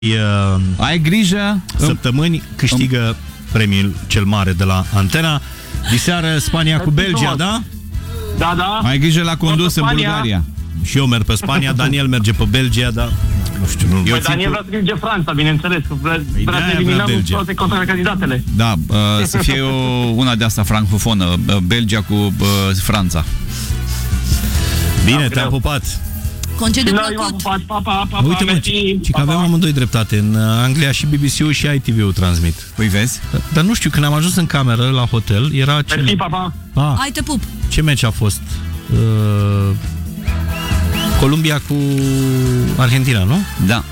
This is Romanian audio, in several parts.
Ai grijă. Săptămâni câștigă premiul cel mare de la Antena. Diseară Spania cu Belgia, da? Da, da. Ai grijă la condus în Bulgaria. Și eu merg pe Spania, Daniel merge pe Belgia, dar nu știu. Nu. Păi Daniel vrea să merge Franța, bineînțeles. Vrea să eliminăm toate contracandidatele. Da, să fie una de asta francofonă, Belgia cu Franța. Bine, te-am pupat. Concediu plăcut. Uite, mă, că avem amândoi dreptate. În Anglia și BBC-ul și ITV-ul transmit. Păi vezi? Dar nu știu, când am ajuns în cameră la hotel, era... Mersi, papa. Hai, te pup. Ce meci a fost? Columbia cu Argentina, nu? Da.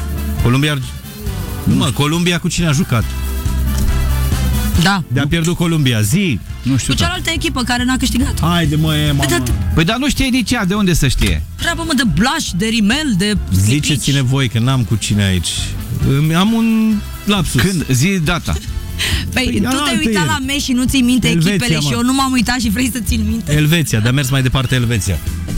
Columbia cu cine a jucat? Da. De-a pierdut Columbia, zi! Nu știu. Cu cealaltă echipă care n-a câștigat. Haide, mă, Păi dar nu știe nici ea, de unde să știe? Treabă, mă, de Blaș, de Rimel, de Slipici. Ziceți-ne voi, că n-am cu cine aici. Am un lapsus. Când? Zi data. Păi, tu te-ai uitat la meci și nu ții minte Elveția, echipele și eu nu m-am uitat și vrei să țin minte. Elveția, de-a mers mai departe Elveția.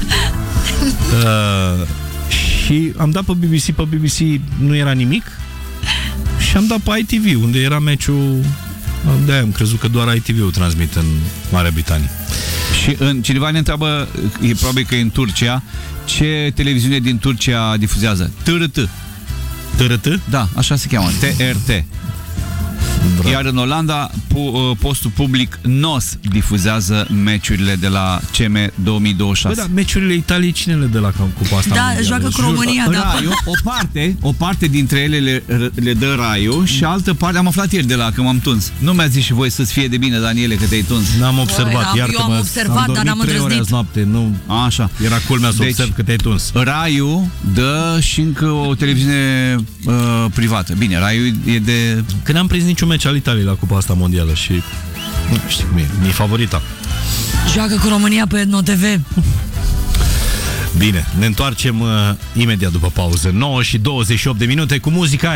Și am dat pe BBC nu era nimic. Și am dat pe ITV, unde era meciul. De-aia am crezut că doar ITV-ul transmit în Marea Britanie. Și cineva ne întreabă, e probabil că e în Turcia, ce televiziune din Turcia difuzează? TRT. TRT? Da, așa se cheamă, TRT. Bravo. Iar în Olanda, postul public NOS difuzează meciurile de la CM 2026. Bă, da, meciurile Italiei cine le dă la cupa asta? Da, joacă cu România, da. Raiu, o parte dintre ele le dă Raiu și altă parte, am aflat ieri de la că m-am tuns. Nu mi-a zis și voi să-ți fie de bine, Daniele, că te-ai tuns. N-am observat, eu am observat, dar n-am îndrăznit. Noapte, nu. Așa. Era culmea să observ că te-ai tuns. Raiu dă și încă o televiziune privată. Bine, Raiu e de... Că n-am prins niciun meci al Italiei la cupa asta mondială și nu știu cum e, mi-e favorita. Joacă cu România pe Etno TV. Bine, ne întoarcem imediat după pauză. 9:28 cu muzica aia.